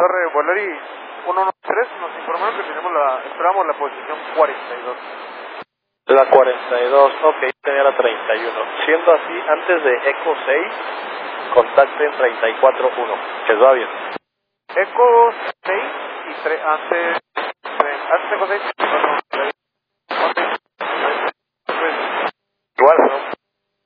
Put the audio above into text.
Torre Boleri 113 nos informaron que esperamos la posición 42. La 42, ok, tenía la 31. Siendo así, antes de Eco 6, contacten 34-1. ¿Les va bien? Eco 6 y antes de Eco 6, perdón.